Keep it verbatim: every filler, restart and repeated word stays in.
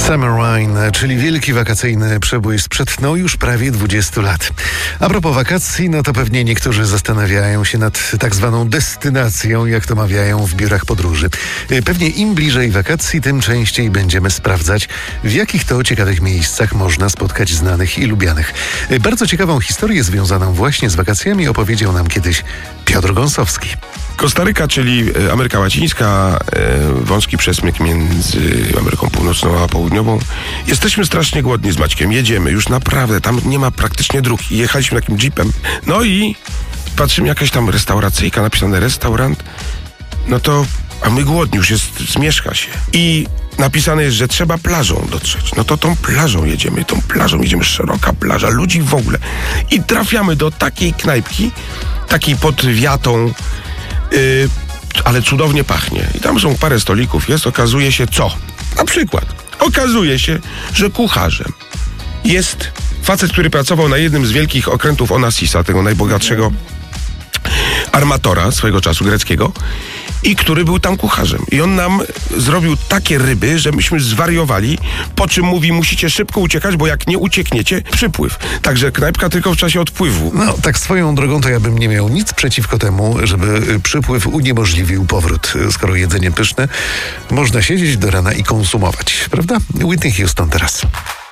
Summer Wine, czyli wielki wakacyjny przebój sprzed no już prawie dwudziestu lat. A propos wakacji, no to pewnie niektórzy zastanawiają się nad tak zwaną destynacją, jak to mawiają w biurach podróży. Pewnie im bliżej wakacji, tym częściej będziemy sprawdzać, w jakich to ciekawych miejscach można spotkać znanych i lubianych. Bardzo ciekawą historię związaną właśnie z wakacjami opowiedział nam kiedyś Piotr Gąsowski. Kostaryka, czyli Ameryka Łacińska, wąski przesmyk między Ameryką Północną a Południową. Jesteśmy strasznie głodni z Maćkiem, jedziemy, już naprawdę, tam nie ma praktycznie dróg. I jechaliśmy takim jeepem, no i patrzymy, jakaś tam restauracyjka, napisane restaurant, no to, a my głodni, już jest, zmierzcha się. I napisane jest, że trzeba plażą dotrzeć. No to tą plażą jedziemy, tą plażą jedziemy, szeroka plaża, ludzi w ogóle. I trafiamy do takiej knajpki, takiej pod wiatą, Yy, ale cudownie pachnie. I tam są parę stolików, jest, okazuje się co? Na przykład, okazuje się, że kucharzem jest facet, który pracował na jednym z wielkich okrętów Onassisa, tego najbogatszego armatora swojego czasu greckiego, i który był tam kucharzem. I on nam zrobił takie ryby, że myśmy zwariowali, po czym mówi, musicie szybko uciekać, bo jak nie uciekniecie, przypływ. Także knajpka tylko w czasie odpływu. No, tak swoją drogą to ja bym nie miał nic przeciwko temu, żeby przypływ uniemożliwił powrót. Skoro jedzenie pyszne, można siedzieć do rana i konsumować, prawda? Whitney Houston teraz.